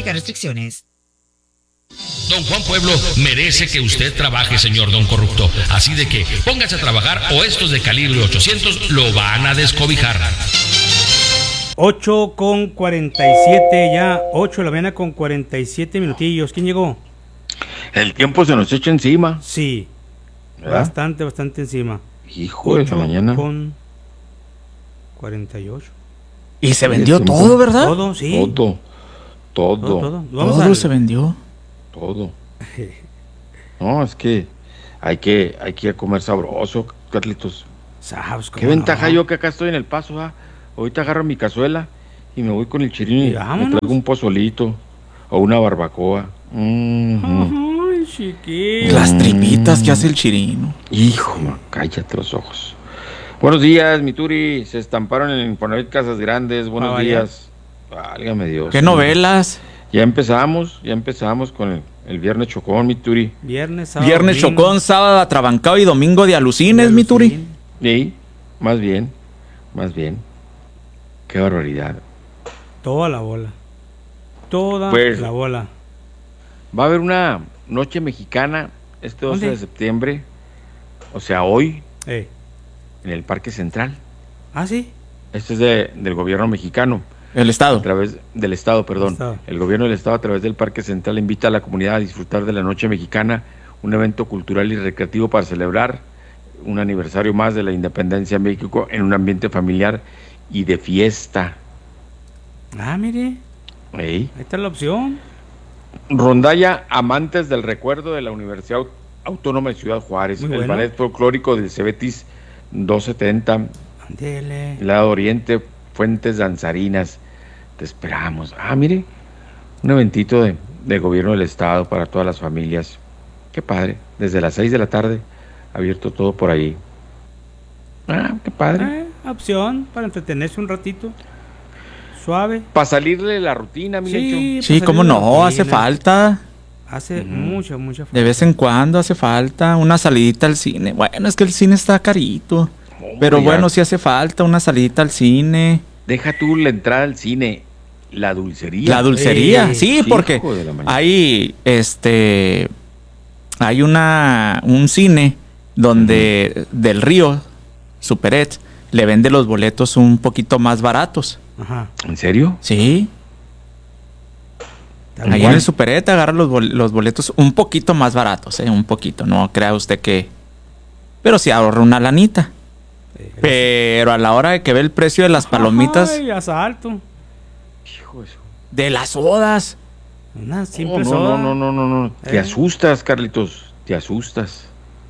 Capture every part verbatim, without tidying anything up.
Aplica restricciones. Don Juan Pueblo merece que usted trabaje, señor don corrupto. Así de que póngase a trabajar o estos de calibre ochocientos lo van a descobijar. ocho con cuarenta y siete ya, ocho de la mañana con cuarenta y siete minutillos. ¿Quién llegó? El tiempo se nos echa encima. Sí, ¿verdad? Bastante, bastante encima. Hijo de la mañana. Con cuarenta y ocho. Y se vendió todo, ¿verdad? Todo, sí. Todo, todo. Todo, todo. Vamos Todo al- se vendió. Todo. No, es que hay que hay que ir a comer sabroso, Carlitos. Sabes, Qué cómo ventaja no. yo que acá estoy en El Paso, ¿ah? Ahorita agarro mi cazuela y me voy con el chirino y Y me vámonos. traigo un pozolito o una barbacoa. Mm-hmm. Ay, chiquillo. Las tripitas que hace el chirino. Hijo, man, cállate los ojos. Buenos días, mi Turi. Se estamparon en Infonavit Casas Grandes. Buenos Ah, vaya. días. Válgame Dios. ¿Qué novelas? Ya empezamos, ya empezamos con el, el Viernes Chocón, mi Turi. Viernes, sábado, Viernes domingo. chocón, sábado atrabancado y domingo de alucines, mi Turi. Sí, más bien, más bien. Qué barbaridad. Toda la bola. Toda Pues- la bola. Va a haber una noche mexicana este doce ¿Dónde? de septiembre, o sea, hoy, Eh. en el Parque Central. Ah, sí. Este es de- del gobierno mexicano, El a estado. través del Estado, perdón. Estado. El gobierno del Estado, a través del Parque Central, invita a la comunidad a disfrutar de la noche mexicana, un evento cultural y recreativo para celebrar un aniversario más de la independencia de México en un ambiente familiar y de fiesta. Ah, mire. Ey. Ahí está la opción. Rondalla Amantes del Recuerdo de la Universidad Au- Autónoma de Ciudad Juárez, Muy el bueno. ballet folclórico del Cebetis doscientos setenta, Ándele. Lado Oriente, Fuentes Danzarinas. Te esperamos. Ah, mire, un eventito de, de gobierno del Estado para todas las familias. Qué padre, desde las seis de la tarde, abierto todo por ahí. Ah, qué padre. Eh, opción para entretenerse un ratito. Suave. Para salirle de la rutina, mi Lecho. Sí, Sí, pues, cómo salir de la no, hace rutina. falta. Hace Ujú. mucha, mucha falta. De vez en cuando hace falta una salidita al cine. Bueno, es que el cine está carito. Pero Oh, ya. bueno, sí hace falta una salidita al cine. Deja tú la entrada al cine, la dulcería. La dulcería, Eh, sí, hijo porque de la mañana. hay este hay una un cine donde Del Río Superet le vende los boletos un poquito más baratos. Ajá. ¿En serio? Sí, Está ahí bien. en el Superet agarra los, bol- los boletos un poquito más baratos, eh, un poquito, no crea usted que, pero sí ahorra una lanita. Eh, Pero a la hora de que ve el precio de las palomitas, Ay, asalto. Hijo de su- de las sodas, Una No, simple no, soda. no, no, no, no, te Eh. asustas, Carlitos, te asustas.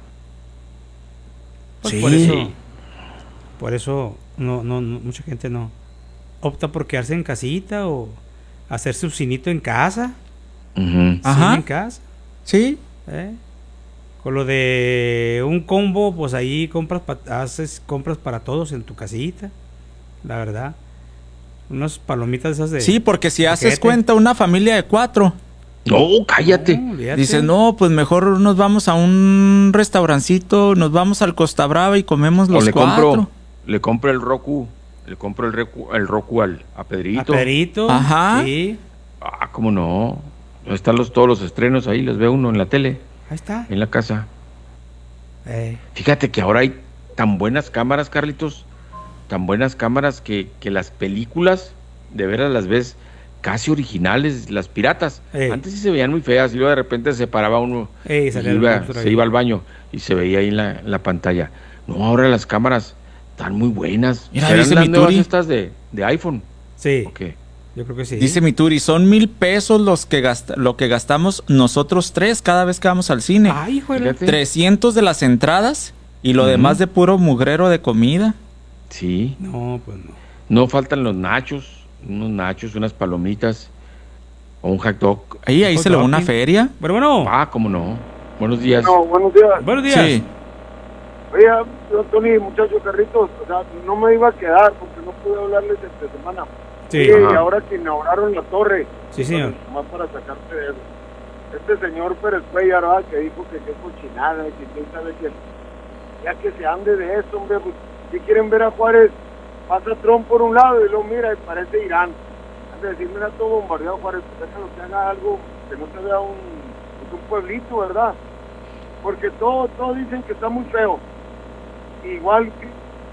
Pues Sí. por eso, por eso no, no, no, mucha gente no opta por quedarse en casita o hacer su cinito en casa. Ujú. Ajá. Cine en casa. sí, ¿eh? Con lo de un combo, pues ahí compras pa- haces compras para todos en tu casita. La verdad. Unas palomitas esas de. sí, porque si haces paquete. cuenta una familia de cuatro, No, cállate. No, olvídate. dices, no, pues mejor nos vamos a un restaurancito, nos vamos al Costa Brava y comemos O los le cuatro. compro, le compro el Roku, le compro el, recu- el Roku al, a A Pedrito. Pedrito. Ajá. Sí. Ah, cómo no. Están los, todos los estrenos ahí, los ve uno en la tele, Ahí está. en la casa. Eh, Fíjate que ahora hay tan buenas cámaras, Carlitos, tan buenas cámaras que, que las películas, de veras las ves casi originales, las piratas. Ey. Antes sí se veían muy feas y luego de repente se paraba uno Ey, y salía se el iba, monstruo se ahí. iba al baño y se veía ahí en la, en la pantalla. No, ahora las cámaras están muy buenas. Mira, ¿Serán dice las mi nuevas Turi. estas de, de iPhone? sí. ¿O qué? Yo creo que sí. Dice mi Turi, son mil pesos los que gasta, lo que gastamos nosotros tres cada vez que vamos al cine. Ay, hijo de la- Fíjate. trescientos de las entradas y lo Ujú. demás de puro mugrero de comida. Sí. No, pues no. No faltan los nachos, unos nachos, unas palomitas o un hot dog. Ahí, ahí Hot se le va dog, una sí. feria. Pero bueno, Ah, cómo no. Buenos días. No, buenos días. buenos días. Sí. Oye, yo, Tony, muchacho Carritos, o sea, no me iba a quedar porque no pude hablarles entre semana. Sí, Oye, y Ajá. ahora que inauguraron la torre, sí, señor. más para sacarte de eso. Este señor Pérez Cuellar, ¿verdad? Que dijo que qué cochinada, que quién sabe qué. Ya que se ande de eso, hombre, pues, si quieren ver a Juárez, pasa Trump por un lado y luego mira y parece Irán. Han de decir, mira, todo bombardeado Juárez, pues déjalo que haga algo, que no se vea un, pues un pueblito, ¿verdad? Porque todo, todos dicen que está muy feo. Igual que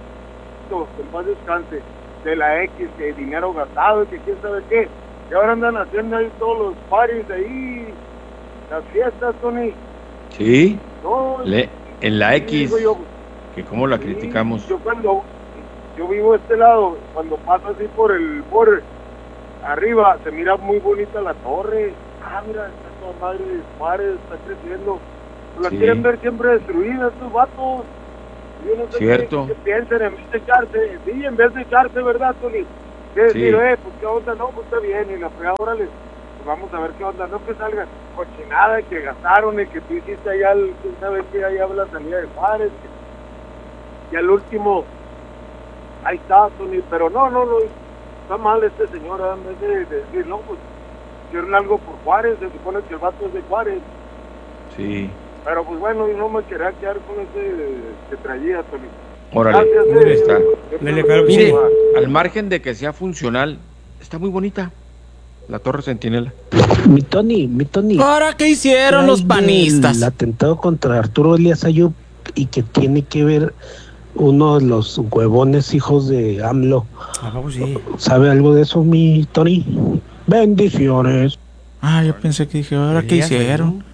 en paz descanse, de la X, que dinero gastado, que quién sabe qué. Y ahora andan haciendo ahí todos los paris ahí, las fiestas, Tony. Sí, No, Le, en la X, digo yo, que cómo la sí, criticamos. Yo cuando, yo vivo de este lado, cuando paso así por el, por arriba, se mira muy bonita la torre. Ah, mira, está toda madre de Juárez, está creciendo. La Sí. quieren ver siempre destruida estos vatos. Yo no sé Cierto. qué, qué piensan en vez de echarse, sí, en vez de echarse, ¿verdad, Tony? Que decir, Sí. eh, pues qué onda, no, pues está bien, y la fregada, órale, pues vamos a ver qué onda, no que salga cochinada que gastaron y que tú hiciste allá, el, quién sabe qué, allá la salida de Juárez, que- y al último, ahí está, Tony, pero no, no, no, está mal este señor, ¿eh? En vez de, de decir, no, pues, hicieron algo por Juárez, se supone que el vato es de Juárez. Sí, Pero pues bueno, yo no me quería quedar con ese que traía, Tony. órale, Gracias, ahí eh. está. Dele, claro que Mire, sí. al margen de que sea funcional, está muy bonita la Torre Centinela. Mi Tony, mi Tony. ¿Ahora qué hicieron los Hay panistas? El atentado contra Arturo Elías Ayub y que tiene que ver uno de los huevones hijos de AMLO. ¿A poco sí? ¿Sabe algo de eso, mi Tony? Bendiciones. Ah, yo pensé que dije, ¿ahora qué Elías hicieron? Ayub.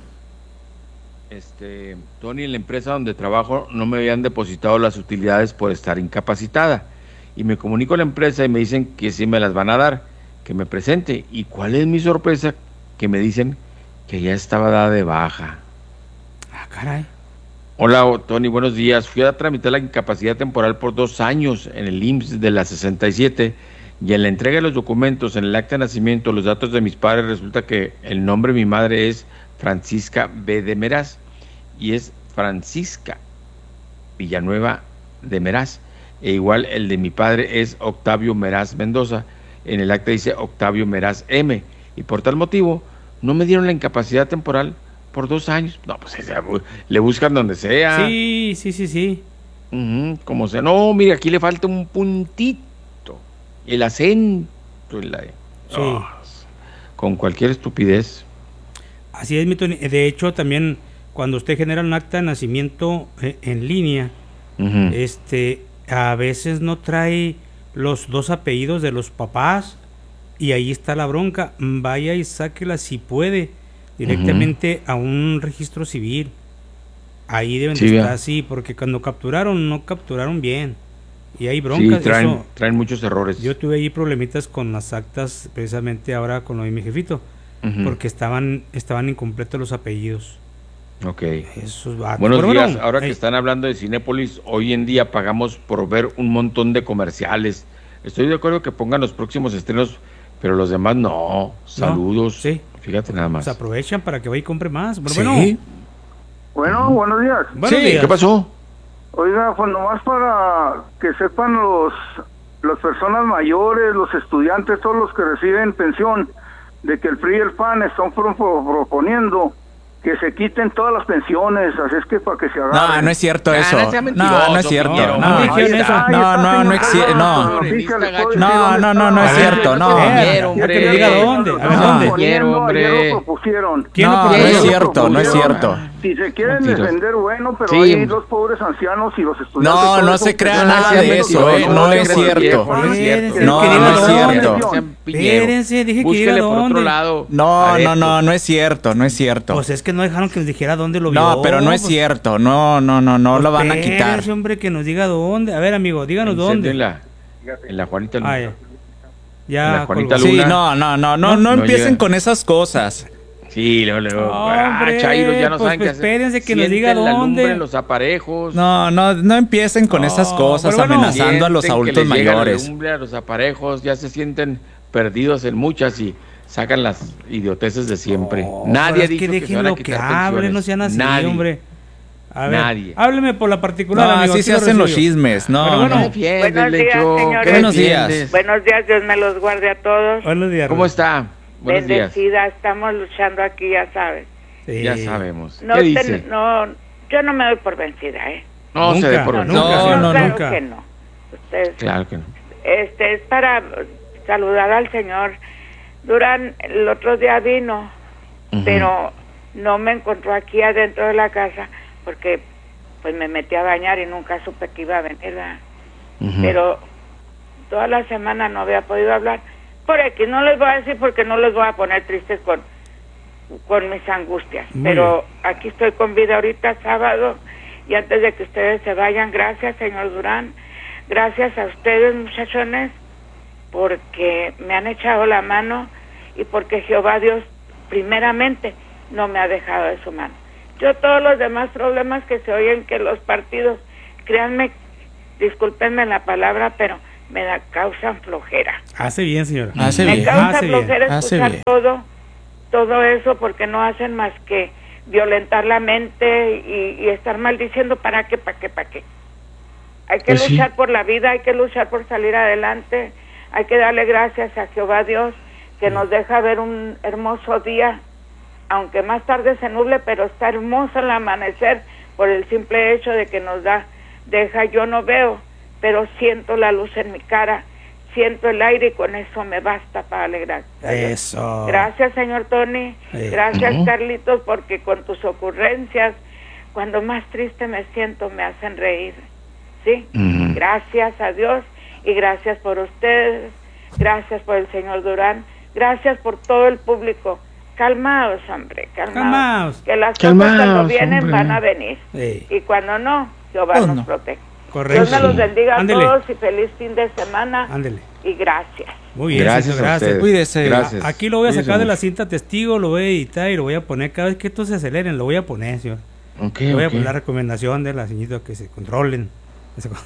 Este, Tony, en la empresa donde trabajo no me habían depositado las utilidades por estar incapacitada. Y me comunico a la empresa y me dicen que sí me las van a dar, que me presente. ¿Y cuál es mi sorpresa? Que me dicen que ya estaba dada de baja. Ah, caray. Hola, o- Tony, buenos días. Fui a tramitar la incapacidad temporal por dos años en el I M S S de la sesenta y siete y en la entrega de los documentos, en el acta de nacimiento, los datos de mis padres, resulta que el nombre de mi madre es Francisca B. de Meraz y es Francisca Villanueva de Meraz. E igual el de mi padre es Octavio Meraz Mendoza. En el acta dice Octavio Meraz M. Y por tal motivo no me dieron la incapacidad temporal por dos años. No, pues ese, le buscan donde sea. Sí, sí, sí, sí. Ujú, como sea. No, mire, aquí le falta un puntito. El acento. y la- Sí. No, con cualquier estupidez. Así es, mi Tony. De hecho, también cuando usted genera un acta de nacimiento eh, en línea, Ujú. este, a veces no trae los dos apellidos de los papás y ahí está la bronca. Vaya y sáquela si puede directamente a un registro civil. Ahí deben Sí, de vea. estar así, porque cuando capturaron, no capturaron bien. Y hay Sí, broncas. traen, eso- traen muchos errores. yo tuve ahí problemitas con las actas, precisamente ahora con lo de mi jefito, Ujú. porque estaban estaban incompletos los apellidos. Ok. Esos vatos. Buenos Pero días. bueno, Ahora que ey, están hablando de Cinépolis, hoy en día pagamos por ver un montón de comerciales. Estoy de acuerdo que pongan los próximos estrenos, pero los demás no. Saludos. sí. Fíjate nada más. se aprovechan para que vaya y compre más. Pero Sí. bueno, Bueno, buenos días. buenos Sí, días. ¿qué pasó? Oiga, pues nomás para que sepan los las personas mayores, los estudiantes, todos los que reciben pensión, de que el P R I y el P A N están pro- pro- proponiendo que se quiten todas las pensiones, así es que para que se agarren. No, no es cierto Ah, eso. no sea No, mentiroso, no es cierto. Piñero. No, No dijeron Ahí eso. está. Ahí no, está, no, no señor. existe. Ah, No. noticia, les puedo decir No, dónde no, no, está. no es A ver, cierto. No. espera, Piñero, ya que hombre. le diga dónde. A ver, Lo ¿dónde? están Piñero, poniendo, hombre. ayer lo propusieron. ¿Quién lo No, no propuso? es cierto, no es propusieron. cierto. Si se quieren Mentiras. defender, bueno, pero Sí. hay los pobres ancianos y los estudiantes. No, todo no eso, se crea que nada sean de eso, eh, mentirosos, no es que cierto. viejo, No es cierto. No, que diga no es dónde. cierto. Sean Piñero. Espérense, dije que Búsquele diga por dónde. otro lado. No, no, Adeptos. no, no es cierto, no es cierto. Pues es que no dejaron que nos dijera dónde lo vio. No, pero no es Pues, cierto. No, no, no, no pues lo van a quitar. espérense, hombre, que nos diga dónde. A ver, amigo, díganos Incendio dónde. En la, en la Juanita Luna. Ah, ya. En Ya, la Juanita colgó. Sí, Luna. no, no, no, no, No, no no empiecen llega. con esas cosas. Sí, luego, luego. Hombre, ah, Chairo, ya no pues, saben pues, qué hacer. espérense que nos diga Sienten la lumbre dónde. en los aparejos. No, no, no empiecen con No, esas cosas pero bueno. amenazando a los Sienten que adultos les llega la mayores. lumbre a los aparejos, ya se sienten perdidos en muchas y sacan las idioteces de siempre. No, Nadie pero ha es dicho que que, se van a déjenlo que quitar hable, pensiones. no sean así, Nadie. hombre. A ver, Nadie. hábleme por la particular, No, amigo. así aquí se lo hacen los recibo. chismes. No, Pero bueno, no. Defiéndele, Buenos días, Cho, ¿qué señores. Buenos días. defiendes? Buenos días, Dios me los guarde a todos. Buenos días. ¿Cómo Rosa. está? Buenos días. Bendecida, estamos luchando aquí, ya sabes. Sí. Ya sabemos. No, ¿Qué usted- dice? no, yo no me doy por vencida, ¿eh? No se dé Nunca, por no, vencido. nunca, No, no, claro nunca. que no. Usted, Claro que no. este es para saludar al señor Durán el otro día vino, Ujú. pero no me encontró aquí adentro de la casa porque pues me metí a bañar y nunca supe que iba a venir, ¿verdad? Ujú. Pero toda la semana no había podido hablar. Por aquí no les voy a decir porque no les voy a poner tristes con, con mis angustias. Muy Pero aquí estoy con vida ahorita sábado y antes de que ustedes se vayan, gracias señor Durán, gracias a ustedes muchachones porque me han echado la mano y porque Jehová Dios primeramente no me ha dejado de su mano. Yo todos los demás problemas que se oyen que los partidos, créanme, discúlpenme la palabra, pero me da causan flojera. Hace bien, señora. Hace me bien, causa hace bien, flojera hace escuchar bien. todo, todo eso porque no hacen más que violentar la mente y, y estar maldiciendo para qué, para qué, para qué. Hay que Pues sí. luchar por la vida, hay que luchar por salir adelante, hay que darle gracias a Jehová Dios que nos deja ver un hermoso día, aunque más tarde se nuble, pero está hermoso el amanecer por el simple hecho de que nos da, deja, yo no veo, pero siento la luz en mi cara, siento el aire y con eso me basta para alegrar. Eso. Gracias, señor Tony. Sí. Gracias, Ujú. Carlitos, porque con tus ocurrencias, cuando más triste me siento, me hacen reír. ¿Sí? Ujú. Gracias a Dios y gracias por ustedes. Gracias por el señor Durán. Gracias por todo el público. Calmaos, hombre, calmaos. Calmaos. Que las Calmaos, cosas cuando vienen hombre. van a venir. Sí. Y cuando no, Jehová Pues nos no. protege. Correcto. Dios me los bendiga Ándele. a todos y feliz fin de semana. Ándele. Y gracias. Muy bien, Gracias señor, a gracias. ustedes. Cuídese. Gracias. Aquí lo voy a Cuídese sacar de la mucho. cinta testigo, lo voy a editar y lo voy a poner cada vez que estos se aceleren, lo voy a poner, señor. Ok, Le voy a ok. poner la recomendación de la señorita que se controlen. Que se con-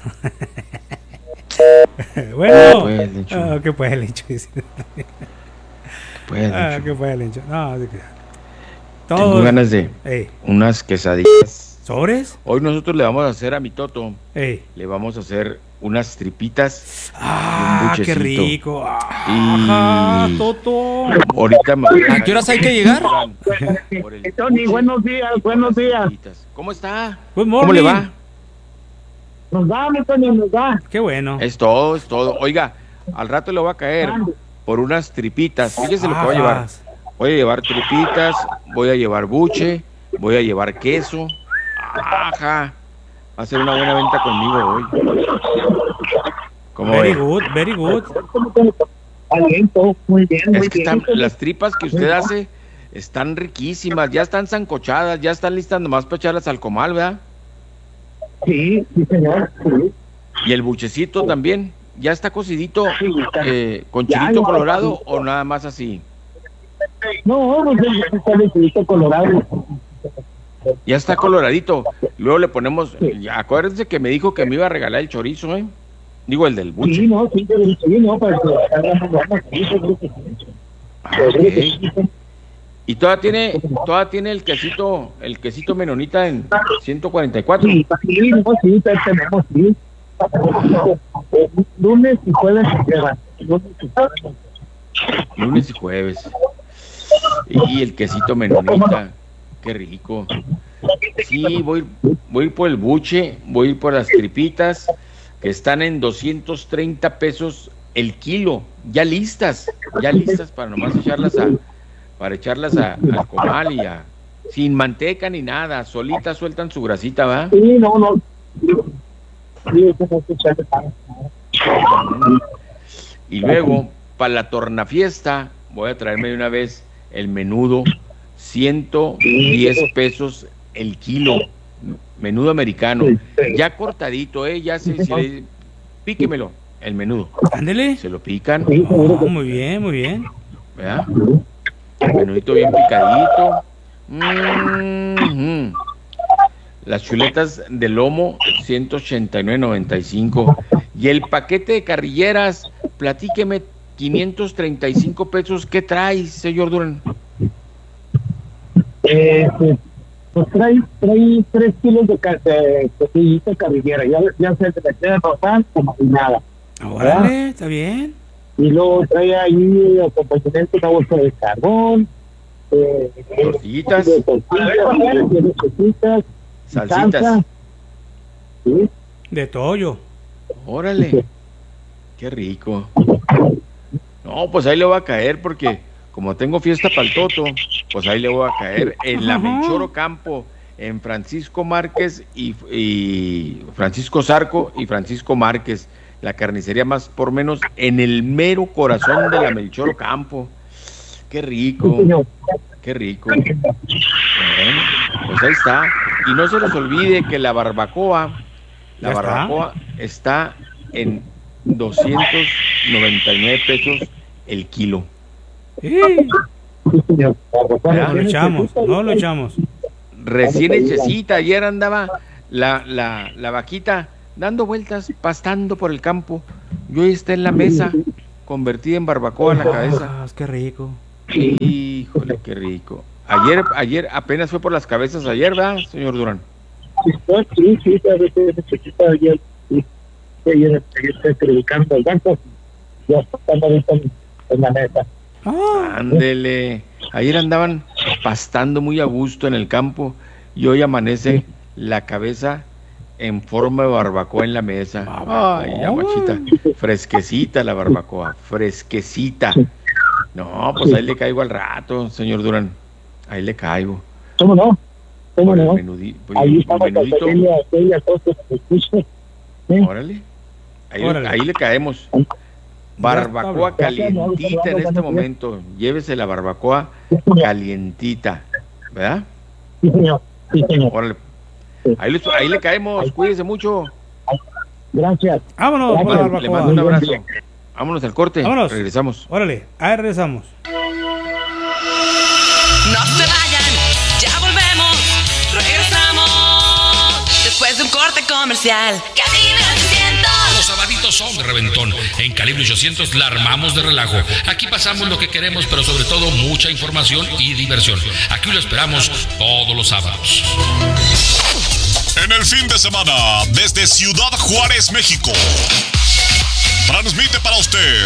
bueno, Pues, Lencho. ah, ¿qué puede, Lencho? Dice. Pues, Ah, Lencho. ¿qué puede, Lencho? No, de que- Tengo Todos. ganas de Ey, unas quesadillas. ¿sobres? Hoy nosotros le vamos a hacer a mi Toto, Ey. le vamos a hacer unas tripitas. Ah, qué buchecito. rico. Ajá, Y- Toto. Ahorita me voy ¿A qué horas hay que llegar? Por el Tony, buche, buenos días, buenos por las días. tripitas. ¿Cómo está? Good ¿Cómo le morning. va? Nos da, mi Tony, nos da. Qué bueno. Es todo, es todo. Oiga, al rato le voy a caer por unas tripitas. Fíjese lo que voy a llevar. Ajas. Voy a llevar tripitas, voy a llevar buche, voy a llevar queso. Ajá. Va a ser una buena venta conmigo hoy. ¿Cómo Very ve? good, very good. Aliento, muy bien, muy Es que bien. están, las tripas que usted hace están riquísimas, ya están zancochadas, ya están listas nomás para echarlas al comal, ¿verdad? Sí, sí, señor. Sí. Y el buchecito también, ya está cocidito Sí, está. eh, con Ya, chilito ya, colorado ya. o nada más así. No, no sé, ya está el chilito colorado. Ya está coloradito. Luego le ponemos, ya, acuérdense que me dijo que me iba a regalar el chorizo, ¿eh? Digo, el del buche. Sí, no, sí, sí, sí, no, para que hagan buenas, sí, seguro que sí. Ah, ok. Y todavía tiene, todavía tiene el quesito, el quesito menonita en ciento cuarenta y cuatro. Sí, sí, no, sí, te- tenemos, sí. Lunes y jueves se llevan. Lunes y jueves. Lunes y jueves. Y el quesito menonita, qué rico. Sí, voy, voy a ir por el buche, voy a ir por las tripitas, que están en doscientos treinta pesos el kilo, ya listas, ya listas para nomás echarlas a, para echarlas a, al comal y a, sin manteca ni nada, solitas sueltan su grasita, ¿va? Sí, no, no. Sí, eso no se echa de pan. Y luego, para la tornafiesta, voy a traerme de una vez el menudo, ciento diez pesos el kilo, menudo americano, ya cortadito, ¿eh? Ya se, se le- píquemelo, el menudo, Ándele. se lo pican, Sí, seguro Oh, que muy bien, muy bien. ¿verdad? El menudito bien picadito. Mm-hmm. Las chuletas de lomo, ciento ochenta y nueve noventa y cinco. Y el paquete de carrilleras, platíqueme, quinientos treinta y cinco pesos. ¿Qué trae, señor Durán? Eh, pues, pues trae, trae tres kilos de, ca- de costillita carrillera, ya, ya sea de la queda rosal o marinada. Órale, está bien. Y luego trae ahí acompañamiento una bolsa de carbón, eh, Tortillitas, de tortillas, de tortillas, salsitas. salsa, ¿sí? De toyo. Órale, qué rico. No, pues ahí le voy a caer porque como tengo fiesta para el Toto, pues ahí le voy a caer en la Melchor Ocampo, en Francisco Márquez y, y Francisco Zarco y Francisco Márquez, la carnicería más por menos en el mero corazón de la Melchor Ocampo. Qué rico, qué rico. Bueno, pues ahí está. Y no se les olvide que la barbacoa, la barbacoa está en doscientos noventa y nueve pesos el kilo. Sí. No lo echamos, no lo echamos. Recién hechecita, ayer andaba la, la, la vaquita dando vueltas, pastando por el campo. Y hoy está en la mesa, convertida en barbacoa en la cabeza. Ah, qué rico. Híjole, qué rico. Ayer, ayer apenas fue por las cabezas ayer, ¿verdad, señor Durán? Sí, sí, necesita ayer, sí, ayer estoy predicando el banco, ya están ahorita en la mesa. Ah. Ándele, ayer andaban pastando muy a gusto en el campo y hoy amanece la cabeza en forma de barbacoa en la mesa. Ay, aguachita, fresquecita la barbacoa, fresquecita. No, pues ahí le caigo al rato, señor Durán, ahí le caigo. ¿Cómo no? ¿Cómo no? Menudi, pues, ahí estamos menudito. ¿Sí? Órale, ahí, Órale. ahí le caemos. Barbacoa calientita en este momento. Llévese la barbacoa calientita, ¿verdad? Sí, señor. Sí, señor. Órale. Ahí, le, ahí le caemos, cuídese mucho. Gracias. Vámonos, Gracias. barbacoa. Le mando un abrazo. Vámonos al corte. Vámonos. Regresamos. Órale, ahí regresamos. No se vayan, ya volvemos. Regresamos después de un corte comercial. Calibre ochocientos. Los sabaditos son de reventón. En Calibre ochocientos la armamos de relajo. Aquí pasamos lo que queremos, pero sobre todo mucha información y diversión. Aquí lo esperamos todos los sábados. En el fin de semana, desde Ciudad Juárez, México, transmite para usted